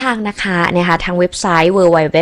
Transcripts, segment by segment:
ทางนะคะทางเว็บไซต์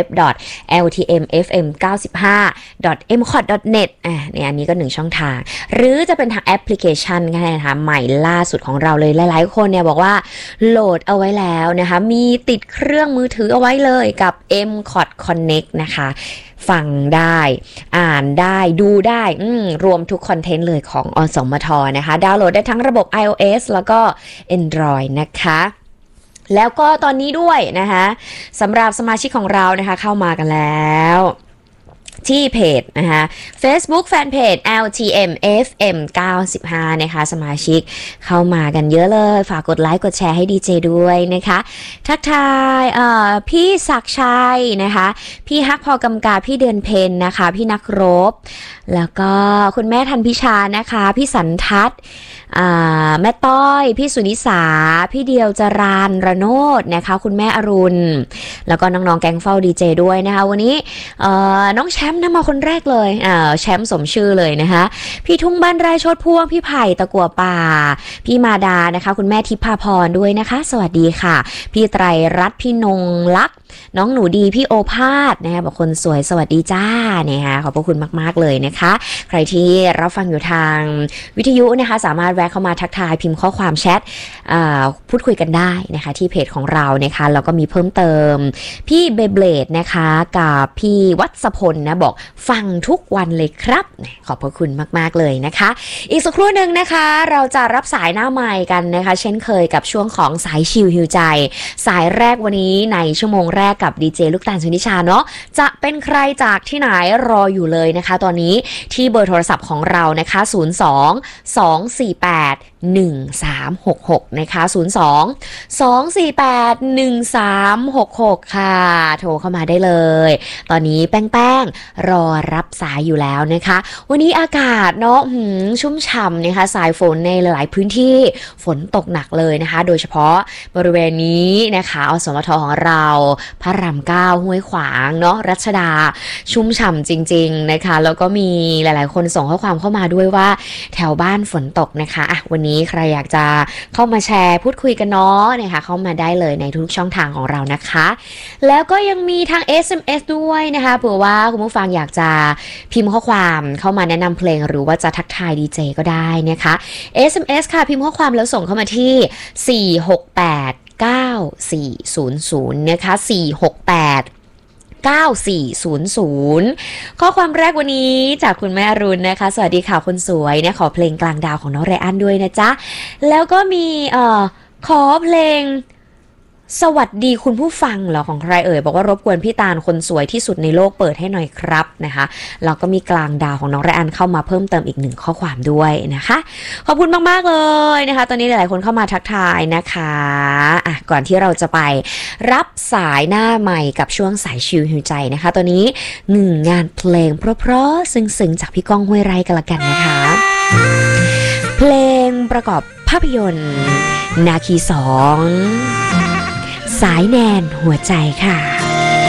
www.ltmfm95.mcot.net เนี่ยอันนี้ก็1ช่องทางหรือจะเป็นทางแอปพลิเคชันก็ได้นะคะใหม่ล่าสุดของเราเลยหลายๆคนเนี่ยบอกว่าโหลดเอาไว้แล้วนะคะมีติดเครื่องมือถือเอาไว้เลยกับ mcot connect นะคะฟังได้อ่านได้ดูได้รวมทุกคอนเทนต์เลยของอสมทนะคะดาวน์โหลดได้ทั้งระบบ iOS แล้วก็ Android นะคะแล้วก็ตอนนี้ด้วยนะคะสำหรับสมาชิกของเรานะคะเข้ามากันแล้วที่เพจนะคะ Facebook Fanpage LTM FM 95นะคะสมาชิกเข้ามากันเยอะเลยฝากกดไลค์กดแชร์ให้ดีเจด้วยนะคะทักทายพี่ศักชัยนะคะพี่ฮักพอกำกาพี่เดือนเพ็ญนะคะพี่นักรบแล้วก็คุณแม่ทันพิชานะคะพี่สันทัศน์แม่ต้อยพี่สุนิสาพี่เดียวจรานระโนดนะคะคุณแม่อรุณแล้วก็น้องๆแก๊งเฝ้าดีเจด้วยนะคะวันนี้น้องแชมป์นะมาคนแรกเลยแชมป์สมชื่อเลยนะคะพี่ทุ่งบ้านไร่โชดพ่วงพี่ไผ่ตะกั่วป่าพี่มาดานะคะคุณแม่ทิพาพรด้วยนะคะสวัสดีค่ะพี่ไตรรัตน์พี่นงลักษณ์น้องหนูดีพี่โอภาสนะคะบอกคนสวยสวัสดีจ้านะคะขอบพระคุณมากๆเลยนะคะใครที่รับฟังอยู่ทางวิทยุนะคะสามารถแวะเข้ามาทักทายพิมพ์ข้อความแชทพูดคุยกันได้นะคะที่เพจของเรานะคะแล้วก็มีเพิ่มเติมพี่เบเบลดนะคะกับพี่วัศพลนะบอกฟังทุกวันเลยครับขอบพระคุณมากๆเลยนะคะอีกสักครู่หนึ่งนะคะเราจะรับสายหน้าไมค์กันนะคะเช่นเคยกับช่วงของสายชิลฮิวใจสายแรกวันนี้ในชั่วโมงแรกกับดีเจลูกตาลสุนิชาเนาะจะเป็นใครจากที่ไหนรออยู่เลยนะคะตอนนี้ที่เบอร์โทรศัพท์ของเรานะคะ02-248-1366นะคะ02-248-1366ค่ะโทรเข้ามาได้เลยตอนนี้แป้งรอรับสายอยู่แล้วนะคะวันนี้อากาศเนาะชุ่มฉ่ำนะคะสายฝนในหลายๆพื้นที่ฝนตกหนักเลยนะคะโดยเฉพาะบริเวณนี้นะคะอสมทของเราพระราม9ห้วยขวางเนาะรัชดาชุ่มฉ่ำจริงๆนะคะแล้วก็มีหลายๆคนส่งข้อความเข้ามาด้วยว่าแถวบ้านฝนตกนะคะวันนี้ใครอยากจะเข้ามาแชร์พูดคุยกันเนาะนะคะเข้ามาได้เลยในทุกช่องทางของเรานะคะแล้วก็ยังมีทาง SMS ด้วยนะคะเผื่อว่าคุณผู้ฟังอยากจะพิมพ์ข้อความเข้ามาแนะนำเพลงหรือว่าจะทักทายดีเจก็ได้นะคะ SMS ค่ะพิมพ์ข้อความแล้วส่งเข้ามาที่4689400นะคะ468 9400ข้อความแรกวันนี้จากคุณแม่อรุณนะคะสวัสดีค่ะคนสวยเนี่ยขอเพลงกลางดาวของน้องไรอันด้วยนะจ๊ะแล้วก็มีขอเพลงสวัสดีคุณผู้ฟังเหรอของใครเอ่ยบอกว่ารบกวนพี่ตาลคนสวยที่สุดในโลกเปิดให้หน่อยครับนะคะแล้วก็มีกลางดาวของน้องไรอันเข้ามาเพิ่มเติมอีก1ข้อความด้วยนะคะขอบคุณมากๆเลยนะคะตอนนี้หลายๆคนเข้ามาทักทายนะคะก่อนที่เราจะไปรับสายหน้าใหม่กับช่วงสายชิลหิวใจนะคะตอนนี้งานเพลงเพราะๆซึ้งๆจากพี่ก้องห้วยไร่กันละกันนะคะเพลงประกอบภาพยนตร์นาคี2สายแนนหัวใจค่ะ